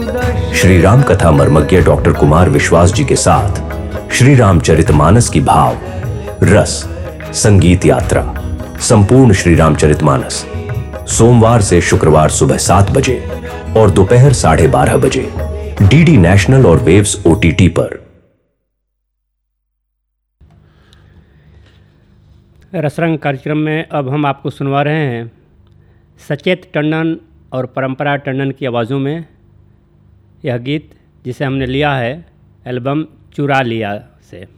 श्री राम कथा मर्मज्ञ डॉक्टर कुमार विश्वास जी के साथ श्री रामचरितमानस की भाव रस संगीत यात्रा संपूर्ण श्री रामचरितमानस सोमवार से शुक्रवार सुबह 7 बजे और दोपहर 12:30 बजे डीडी नेशनल और वेव्स OTT पर। रसरंग कार्यक्रम में अब हम आपको सुनवा रहे हैं सचेत टंडन और परंपरा टंडन की आवाज़ों में यह गीत, जिसे हमने लिया है एल्बम चुरा लिया से।